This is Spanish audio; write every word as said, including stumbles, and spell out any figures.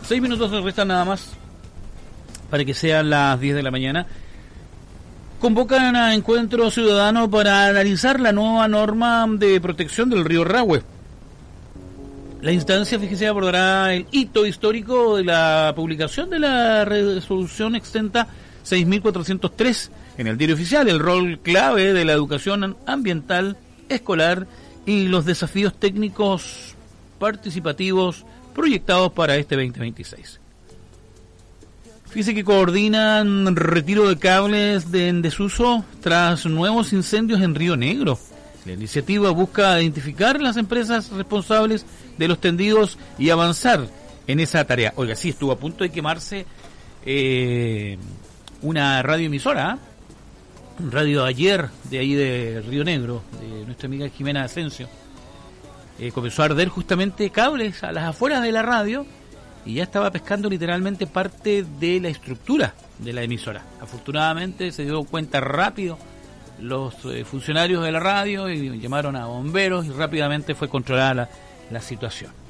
Seis minutos nos restan nada más para que sean las diez de la mañana. Convocan a encuentro ciudadano para analizar la nueva norma de protección del río Rahue. La instancia, fíjese, abordará el hito histórico de la publicación de la resolución extenta seis mil cuatrocientos tres en el diario oficial, el rol clave de la educación ambiental escolar y los desafíos técnicos participativos proyectados para este veinte veintiséis. Fíjese que coordinan retiro de cables de en desuso tras nuevos incendios en Río Negro. La iniciativa busca identificar las empresas responsables de los tendidos y avanzar en esa tarea. Oiga, sí, estuvo a punto de quemarse eh, una radioemisora, ¿eh? un radio ayer de ahí de Río Negro, de nuestra amiga Jimena Asensio. Eh, comenzó a arder justamente cables a las afueras de la radio y ya estaba pescando literalmente parte de la estructura de la emisora. Afortunadamente se dio cuenta rápido los eh, funcionarios de la radio y llamaron a bomberos y rápidamente fue controlada la, la situación.